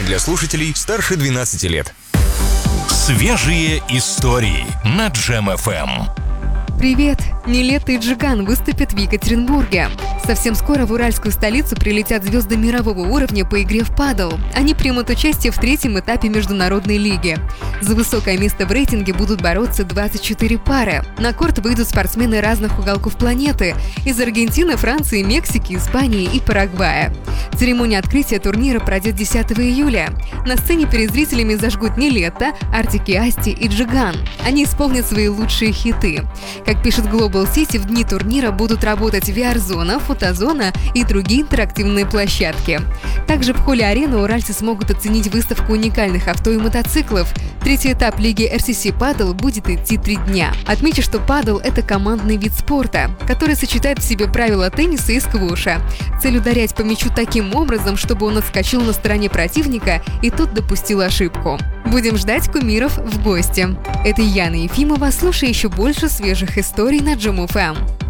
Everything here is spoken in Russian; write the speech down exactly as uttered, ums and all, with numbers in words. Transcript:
Для слушателей старше двенадцати лет. Свежие истории на Джем эф эм. Привет! Нилетто и Джиган выступят в Екатеринбурге. Совсем скоро в уральскую столицу прилетят звезды мирового уровня по игре в падл. Они примут участие в третьем этапе международной лиги. За высокое место в рейтинге будут бороться двадцать четыре пары. На корт выйдут спортсмены разных уголков планеты – из Аргентины, Франции, Мексики, Испании и Парагвая. Церемония открытия турнира пройдет десятого июля. На сцене перед зрителями зажгут Нилетто, Артик и Асти и Джиган. Они исполнят свои лучшие хиты. Как пишет Global City, в дни турнира будут работать ви ар-зона, фотозона и другие интерактивные площадки. Также в холле арены уральцы смогут оценить выставку уникальных авто и мотоциклов. Третий этап лиги эр си си Paddle будет идти три дня. Отмечу, что падл – это командный вид спорта, который сочетает в себе правила тенниса и сквоша. Цель – ударять по мячу таким образом, чтобы он отскочил на стороне противника и тот допустил ошибку. Будем ждать кумиров в гости. Это Яна Ефимова. Слушай еще больше свежих историй на Джем эф эм.